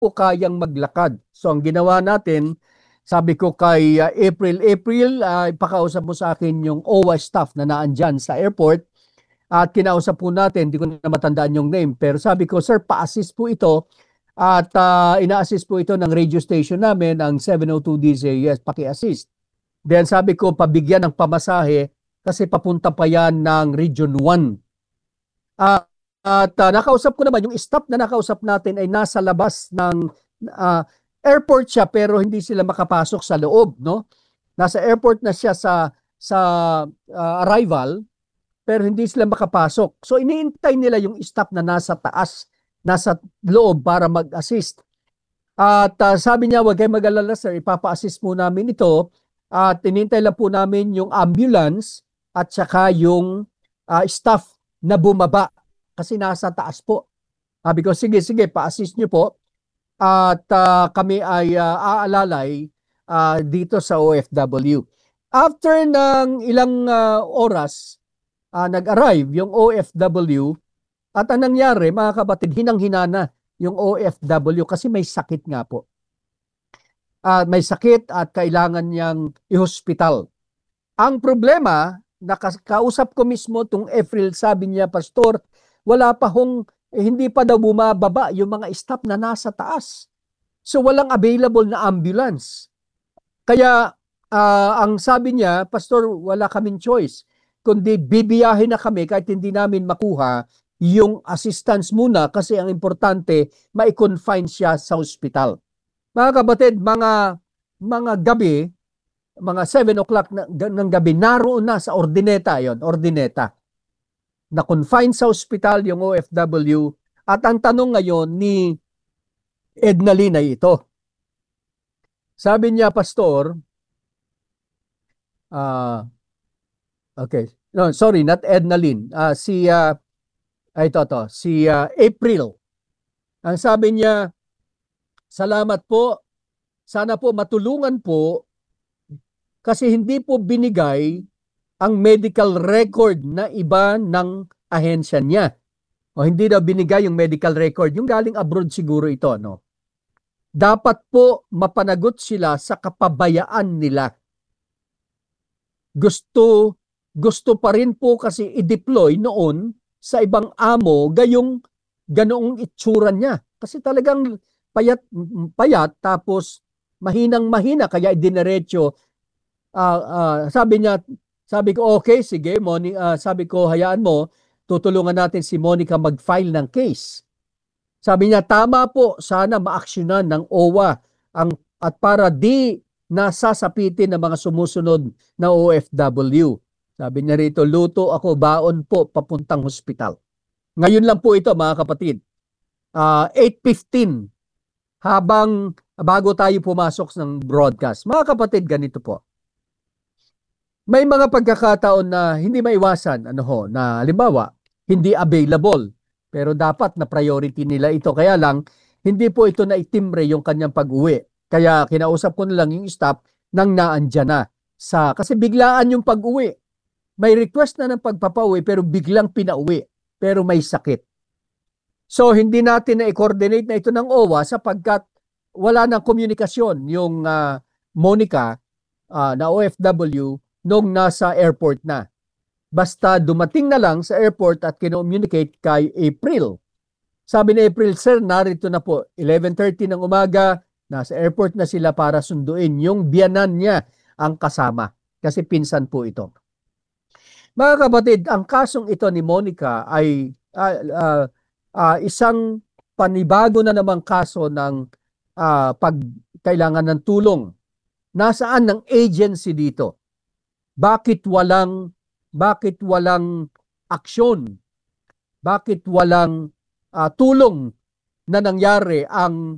po kayang maglakad. So ang ginawa natin, sabi ko kay April, ipakausap mo sa akin yung OWA staff na naandyan sa airport at kinausap po natin, hindi ko na matandaan yung name, pero sabi ko, sir, pa-assist po ito at ina-assist po ito ng radio station namin, ang 702 DZS, paki-assist. Then sabi ko, pabigyan ng pamasahe kasi papunta pa yan ng Region 1. At nakausap ko naman, yung staff na nakausap natin ay nasa labas ng airport siya pero hindi sila makapasok sa loob, no? Nasa airport na siya sa arrival pero hindi sila makapasok. So iniintay nila yung staff na nasa taas, nasa loob para mag-assist. At sabi niya, wag kayong mag-alala sir, ipapa-assist po namin ito at inintay lang po namin yung ambulance at saka yung staff na bumaba kasi nasa taas po. Sabi ko, sige, pa-assist nyo po. At kami ay aalalay dito sa OFW. After ng ilang oras, nag-arrive yung OFW at anong nangyari, mga kapatid, hinang-hina na yung OFW kasi may sakit nga po. May sakit at kailangan niyang i-hospital. Ang problema, nakausap ko mismo itong April, sabi niya, Pastor, wala pa hindi pa daw bumababa yung mga staff na nasa taas. So walang available na ambulance. Kaya ang sabi niya, Pastor, wala kaming choice. Kundi bibiyahin na kami kahit hindi namin makuha yung assistance muna kasi ang importante, ma-confine siya sa hospital. Mga kapatid, mga gabi, mga 7 o'clock ng gabi, naroon na sa Ordineta na-confine sa hospital yung OFW at ang tanong ngayon ni Edna Lynn ay ito. Sabi niya, Pastor, okay, no, sorry, not Edna Lynn, si April. Ang sabi niya, salamat po, sana po matulungan po kasi hindi po binigay ang medical record na iba ng ahensya niya. O hindi daw binigay yung medical record. Yung galing abroad siguro ito, no? Dapat po mapanagot sila sa kapabayaan nila. Gusto pa rin po kasi i-deploy noon sa ibang amo ganoong itsura niya. Kasi talagang payat tapos mahinang-mahina kaya idiniretso. Sabi ko, okay, sige, sabi ko, hayaan mo, tutulungan natin si Monica mag-file ng case. Sabi niya, tama po, sana ma-actionan ng OWA at para di nasasapitin ng mga sumusunod na OFW. Sabi niya rito, luto ako, baon po, papuntang hospital. Ngayon lang po ito, mga kapatid. 8:15, bago tayo pumasok ng broadcast. Mga kapatid, ganito po. May mga pagkakataon na hindi maiwasan, na halimbawa, hindi available. Pero dapat na priority nila ito. Kaya lang, hindi po ito na itimbre yung kanyang pag-uwi. Kaya kinausap ko na lang yung staff nang naandyan na. Kasi biglaan yung pag-uwi. May request na ng pagpapauwi pero biglang pinauwi. Pero may sakit. So, hindi natin na i-coordinate na ito ng OWA sapagkat wala ng komunikasyon yung Monica na OFW nung nasa airport na. Basta dumating na lang sa airport at kino-communicate kay April. Sabi ni April, sir, narito na po. 11:30 ng umaga, nasa airport na sila para sunduin yung biyanan niya ang kasama. Kasi pinsan po ito. Mga kapatid, ang kasong ito ni Monica ay isang panibago na namang kaso ng pagkailangan ng tulong. Nasaan ng agency dito? Bakit walang aksyon? Bakit walang tulong na nangyari ang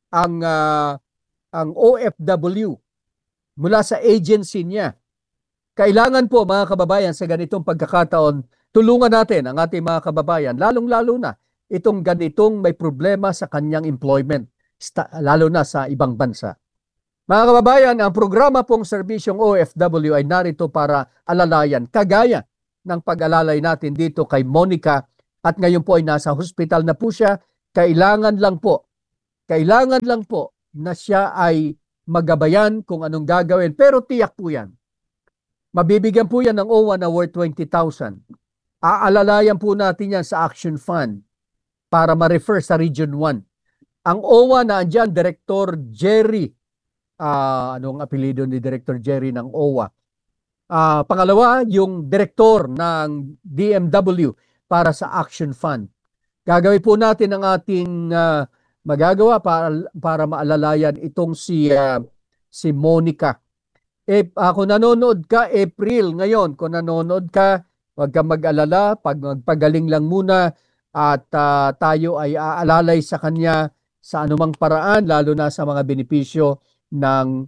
OFW mula sa agency niya? Kailangan po, mga kababayan, sa ganitong pagkakataon, tulungan natin ang ating mga kababayan, lalong-lalo na itong ganitong may problema sa kanyang employment, lalo na sa ibang bansa. Mga kababayan, ang programa pong serbisyong OFW ay narito para alalayan, kagaya ng pag-alalay natin dito kay Monica at ngayon po ay nasa hospital na po siya. Kailangan lang po Kailangan lang po na siya ay magabayan kung anong gagawin. Pero tiyak po yan. Mabibigyan po yan ng OWA na worth 20,000. Aalalayan po natin yan sa Action Fund para ma-refer sa Region 1. Ang OWA na andyan, Director Jerry. Anong apelido ni Director Jerry ng OWA? Pangalawa, yung Director ng DMW para sa Action Fund. Gagawin po natin ang ating magagawa para maalalayan itong si Monica. Kung nanonood ka, April ngayon, kung nanonood ka, huwag kang mag-alala, magpagaling lang muna at tayo ay aalalay sa kanya sa anumang paraan, lalo na sa mga benepisyo ng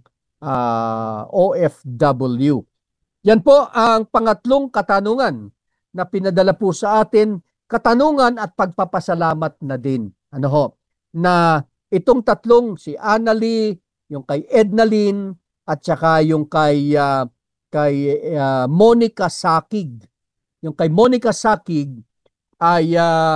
OFW. Yan po ang pangatlong katanungan na pinadala po sa atin, katanungan at pagpapasalamat na din. Ano ho? Na itong tatlong, si Annalie, yung kay Ednalyn, at saka yung kay Monica Sakig. Yung kay Monica Sakig ay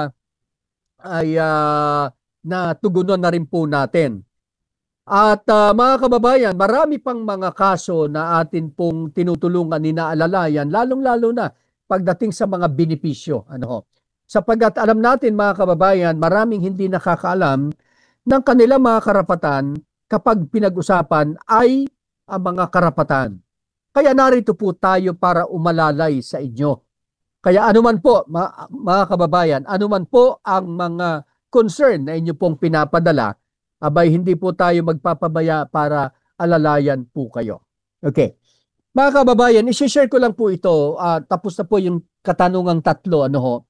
natugunan na rin po natin. At mga kababayan, marami pang mga kaso na atin pong tinutulungan, ninaalalayan, lalong-lalo na pagdating sa mga benepisyo. Ano ho? Sapagkat alam natin mga kababayan, maraming hindi nakakaalam ng kanilang mga karapatan kapag pinag-usapan ay ang mga karapatan. Kaya narito po tayo para umalalay sa inyo. Kaya anuman po, mga kababayan, anuman po ang mga concern na inyo pong pinapadala, abay hindi po tayo magpapabaya para alalayan po kayo. Okay. Mga kababayan, isi-share ko lang po ito. Tapos na po yung katanungang tatlo. Ano ho?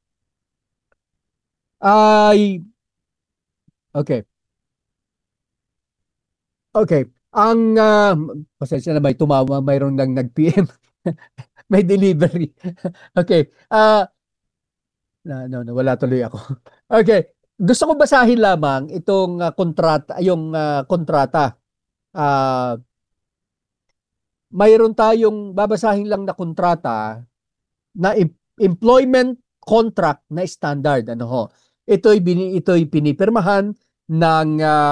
Okay. Okay. Pasensya na, may tumawa, mayroon lang nag-PM. May delivery. Okay. No, wala tuloy ako. Okay. Gusto ko basahin lamang itong kontrata, yung kontrata. Mayroon tayong babasahin lang na kontrata na employment contract na standard. Ano ho? Ito'y pinipirmahan ng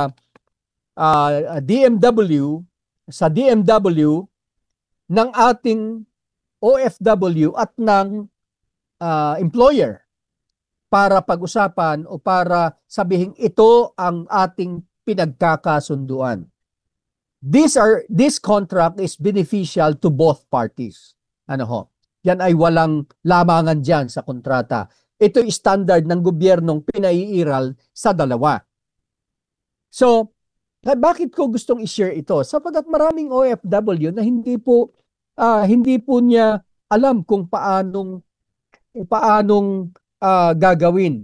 DMW, sa DMW ng ating OFW at ng employer para pag-usapan o para sabihin ito ang ating pinagkakasunduan. This contract is beneficial to both parties. Ano ho? Yan ay walang lamangan dyan sa kontrata. Ito yung standard ng gobyernong pinaiiral sa dalawa. So, bakit ko gustong i-share ito? Sapagkat maraming OFW na hindi po niya alam kung paanong gagawin.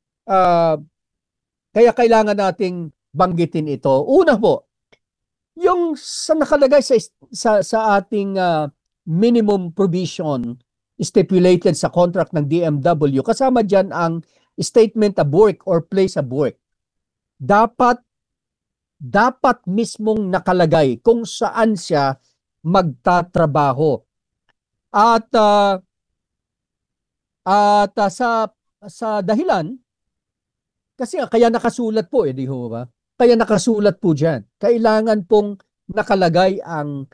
Kaya kailangan nating banggitin ito. Una po, yung sa nakalagay sa ating minimum provision stipulated sa contract ng DMW, kasama dyan ang statement of work or place of work. Dapat mismong nakalagay kung saan siya magtatrabaho. At sa dahilan, kasi kaya nakasulat po, di ho ba? Kaya nakasulat po diyan. Kailangan pong nakalagay ang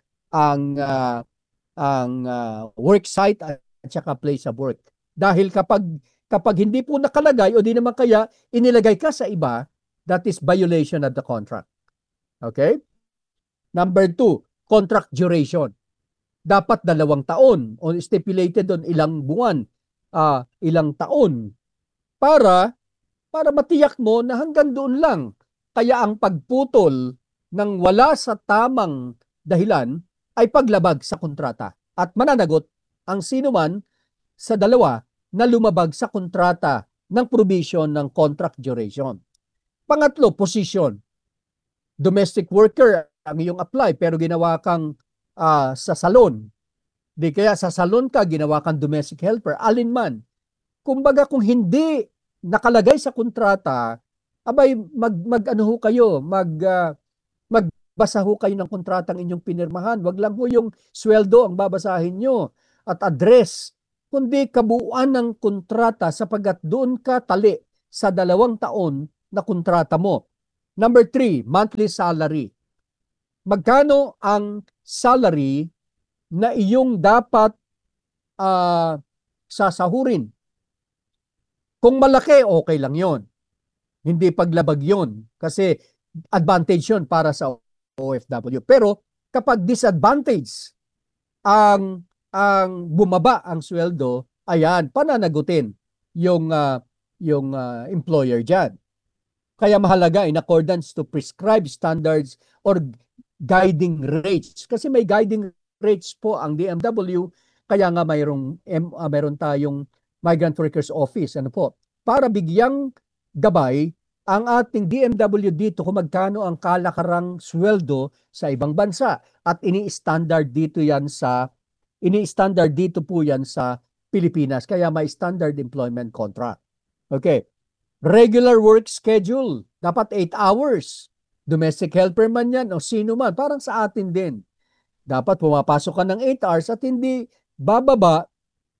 work site at saka place of work. Dahil kapag hindi po nakalagay o di naman kaya inilagay ka sa iba, that is violation of the contract. Okay? Number 2, contract duration. Dapat 2 taon o stipulated doon ilang buwan, ilang taon para matiyak mo na hanggang doon lang. Kaya ang pagputol ng wala sa tamang dahilan ay paglabag sa kontrata at mananagot ang sinuman sa dalawa na lumabag sa kontrata ng provision ng contract duration. Pangatlo, position. Domestic worker ang iyong apply pero ginawa kang sa salon. Di kaya sa salon ka, ginawa kang domestic helper, alinman. Kumbaga kung hindi nakalagay sa kontrata, abay mag-ano ho kayo, magbasa ho kayo ng kontratang inyong pinirmahan. Wag lang ho yung sweldo ang babasahin nyo at address, kundi kabuuan ng kontrata sapagkat doon ka tali sa 2 taon na kontrata mo. Number 3, monthly salary. Magkano ang salary na iyong dapat sasahurin? Kung malaki, okay lang yon. Hindi paglabag yon. Kasi advantage yon para sa OFW. Pero kapag disadvantage ang bumaba ang sweldo, ayan, pananagutin yung employer diyan. Kaya mahalaga in accordance to prescribed standards or guiding rates. Kasi may guiding rates po ang DMW, kaya nga mayroon tayong Migrant Workers Office, ano po, para bigyang gabay ang ating DMW dito kung magkano ang kalakarang sweldo sa ibang bansa, at ini-standard dito po yan sa Pilipinas, kaya may standard employment contract. Okay. Regular work schedule, dapat 8 hours. Domestic helper man yan o sino man, parang sa atin din. Dapat pumapasok ka ng 8 hours at hindi bababa,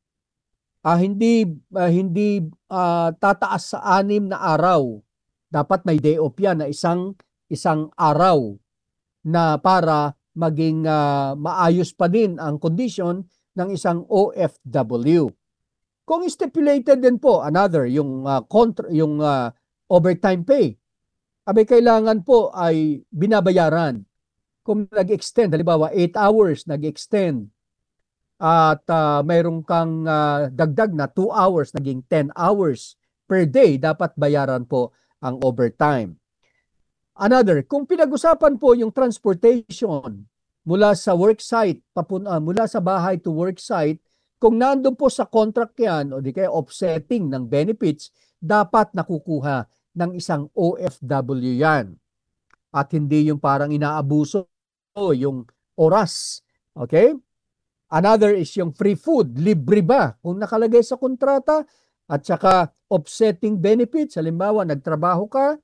hindi tataas sa 6 na araw. Dapat may day off yan na isang araw na para maging maayos pa din ang condition ng isang OFW. Kung stipulated din po, yung overtime pay, kailangan po ay binabayaran. Kung nag-extend, halimbawa 8 hours nag-extend, at mayroon kang dagdag na 2 hours, naging 10 hours per day, dapat bayaran po ang overtime. Kung pinag-usapan po yung transportation mula sa worksite, mula sa bahay to worksite, kung nandun po sa contract yan o di kaya offsetting ng benefits, dapat nakukuha ng isang OFW yan. At hindi yung parang inaabuso yung oras. Okay? Another is yung free food. Libre ba? Kung nakalagay sa kontrata, at saka offsetting benefits. Halimbawa, nagtrabaho ka,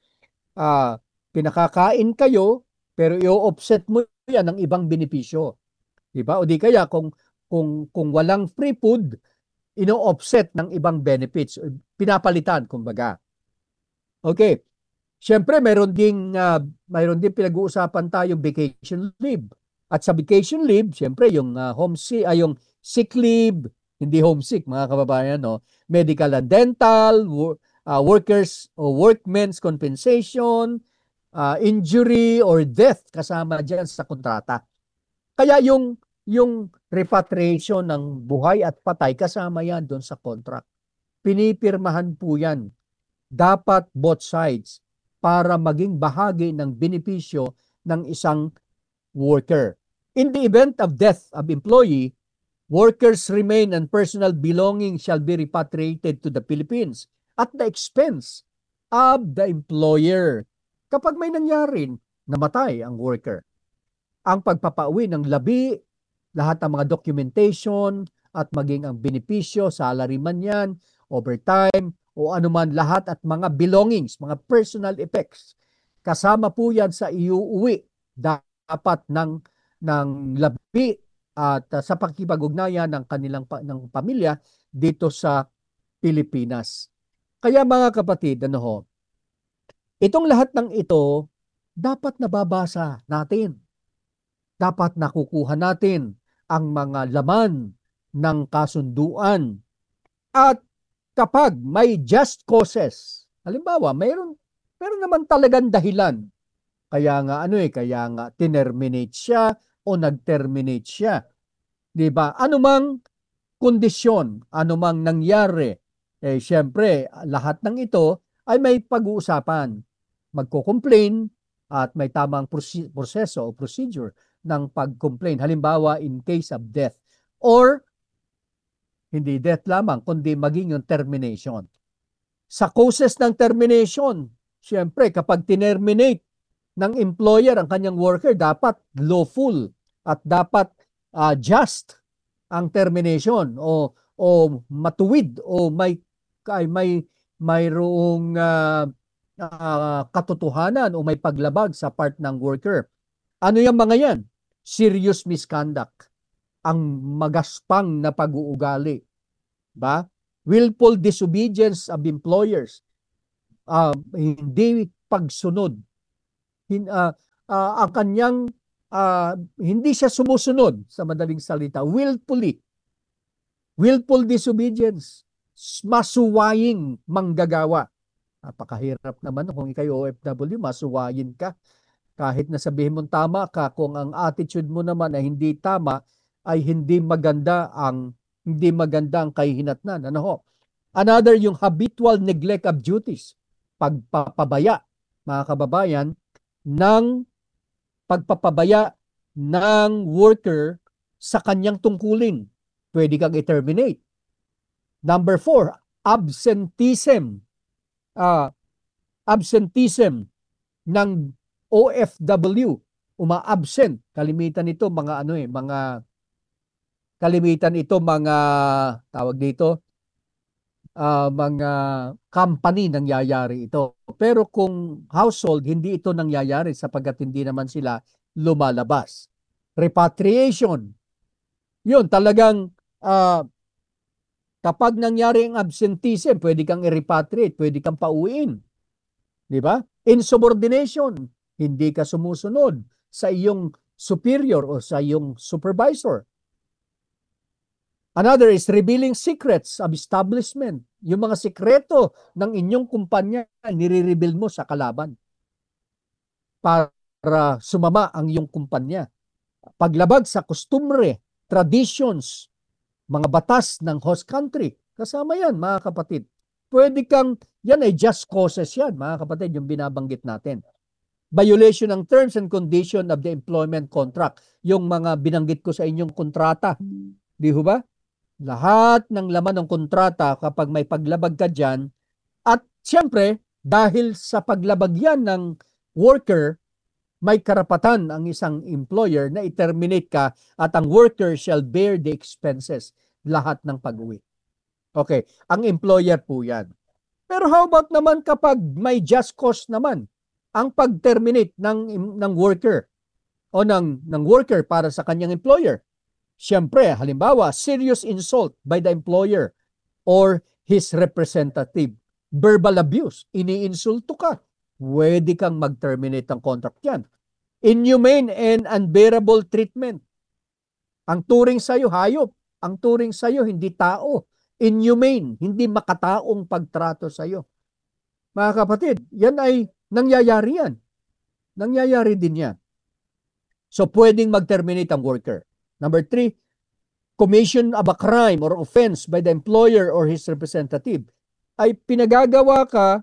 pinakakain kayo, pero i-offset mo yan ng ibang benepisyo. Diba? O di kaya kung walang free food, ino-offset ng ibang benefits, pinapalitan kumbaga. Okay. Siyempre mayroon din pinag-uusapan tayong vacation leave. At sa vacation leave, siyempre yung yung sick leave, hindi homesick mga kababayan, no? Medical and dental, workers or workmen's compensation, injury or death kasama diyan sa kontrata. Kaya yung repatriation ng buhay at patay, kasama yan doon sa contract. Pinipirmahan po yan. Dapat both sides para maging bahagi ng benepisyo ng isang worker. In the event of death of employee, workers remain and personal belongings shall be repatriated to the Philippines at the expense of the employer. Kapag may nangyari, namatay ang worker, ang pagpapauwi ng labi, lahat ng mga documentation at maging ang benepisyo, salary man yan, overtime, o anuman lahat at mga belongings, mga personal effects. Kasama po yan sa iuuwi dapat ng labi at sa pakikipag-ugnayan ng ng pamilya dito sa Pilipinas. Kaya mga kapatid, itong lahat ng ito dapat nababasa natin. Dapat nakukuha natin ang mga laman ng kasunduan. At kapag may just causes, halimbawa, mayroon naman talagang dahilan. Kaya nga tinerminate siya o nag-terminate siya. 'Di ba? Anumang kondisyon, anumang nangyari, siyempre, lahat ng ito ay may pag-uusapan. Magko-complain at may tamang proseso o procedure ng pag-complain. Halimbawa, in case of death. Or, hindi death lamang, kundi maging yung termination. Sa causes ng termination, siyempre, kapag tinerminate ng employer ang kanyang worker, dapat lawful at dapat just ang termination o matuwid o mayroong katotohanan o may paglabag sa part ng worker. Ano yung mga yan? Serious misconduct, ang magaspang na pag-uugali, ba? Willful disobedience of employers, hindi pagsunod ang kanyang hindi siya sumusunod, sa madaling salita, willful disobedience, masuwaying manggagawa. Napakahirap naman kung ikay OFW, masuwayin ka. Kahit na sabihin mong tama ka, kung ang attitude mo naman ay hindi tama, ay hindi maganda ang kahihinatnan. Ano ho? Another, yung habitual neglect of duties. Pagpapabaya, mga kababayan, ng pagpapabaya ng worker sa kanyang tungkulin. Pwede kang i-terminate. Number 4, absenteeism. Absenteeism ng OFW. Uma-absent. Kalimitan ito mga tawag dito, mga company nangyayari ito. Pero kung household, hindi ito nangyayari sapagkat hindi naman sila lumalabas. Repatriation. Yun, talagang kapag nangyari ang absenteeism, pwede kang i-repatriate, pwede kang pauwiin. Di ba? Insubordination. Hindi ka sumusunod sa iyong superior o sa iyong supervisor. Another is revealing secrets of establishment. Yung mga sikreto ng inyong kumpanya, nire-reveal mo sa kalaban para sumama ang iyong kumpanya. Paglabag sa kustumre, traditions, mga batas ng host country. Kasama yan, mga kapatid. Yan ay just causes yan, mga kapatid, yung binabanggit natin. Violation ng terms and condition of the employment contract. Yung mga binanggit ko sa inyong kontrata. Di ho ba? Lahat ng laman ng kontrata kapag may paglabag ka dyan, at siyempre, dahil sa paglabag yan ng worker, may karapatan ang isang employer na i-terminate ka at ang worker shall bear the expenses, lahat ng pag-uwi. Okay, ang employer po yan. Pero how about naman kapag may just cause naman ang pag-terminate ng worker o ng worker para sa kanyang employer? Siyempre, halimbawa, serious insult by the employer or his representative. Verbal abuse, iniinsulto ka. Pwede kang mag-terminate ng contract yan. Inhumane and unbearable treatment. Ang turing sa'yo, hayop. Ang turing sa'yo, hindi tao. Inhumane, hindi makataong pagtrato sa'yo. Mga kapatid, yan ay nangyayari yan. Nangyayari din yan. So, pwedeng mag-terminate ang worker. Number 3, commission of a crime or offense by the employer or his representative. Ay pinagagawa ka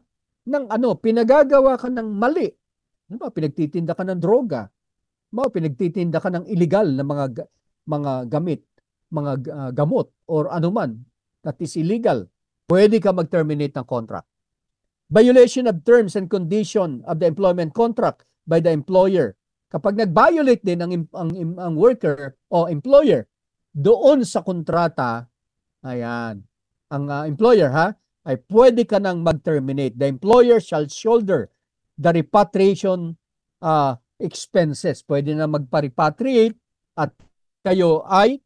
ng mali. Ano ba? Pinagtitinda ka ng droga. Pinagtitinda ka ng illegal na mga gamit, mga gamot or anuman that is illegal. Pwede ka mag-terminate ng contract. Violation of terms and condition of the employment contract by the employer. Kapag nag-violate din ang worker o employer doon sa kontrata, ayan, ang employer ay pwede ka nang mag-terminate. The employer shall shoulder the repatriation expenses. Pwede na magpa-repatriate at kayo ay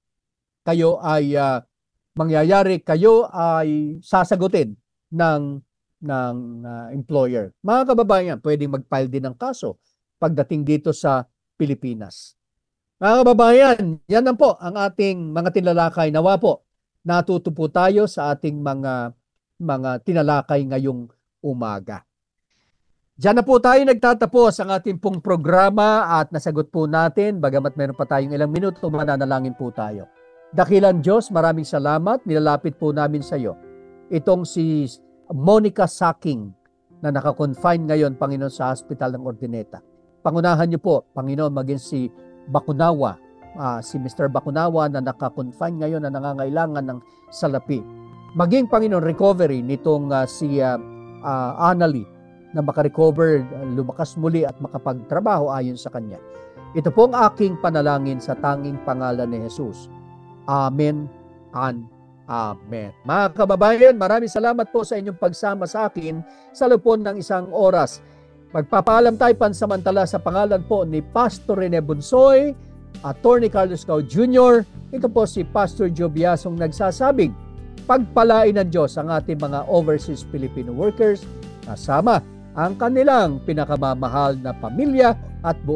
sasagutin ng employer. Mga kababayan, pwedeng mag-file din ng kaso pagdating dito sa Pilipinas. Mga kababayan, yan lang po ang ating mga tinalakay. Nawa po, natuto po tayo sa ating mga tinalakay ngayong umaga. Diyan na po tayo nagtatapos ang ating pong programa at nasagot po natin, bagamat meron pa tayong ilang minuto, mananalangin po tayo. Dakilang Diyos, maraming salamat. Nilalapit po namin sa iyo itong si Monica Saking na nakakonfine ngayon, Panginoon, sa hospital ng Ordineta. Pangunahan niyo po, Panginoon, maging si Bakunawa, si Mr. Bakunawa na nakakonfine ngayon na nangangailangan ng salapi. Maging, Panginoon, recovery nitong si Annalie na makarecover, lumakas muli at makapagtrabaho ayon sa kanya. Ito po ang aking panalangin sa tanging pangalan ni Jesus. Amen and Amen. Mga kababayan, maraming salamat po sa inyong pagsama sa akin sa lupon ng isang oras. Magpapaalam tayo pansamantala sa pangalan po ni Pastor Rene Bunsoy, Attorney Carlos Cao Jr., ito po si Pastor Joe Biasong nagsasabing, pagpalain ng Diyos ang ating mga overseas Filipino workers, kasama ang kanilang pinakamamahal na pamilya at buong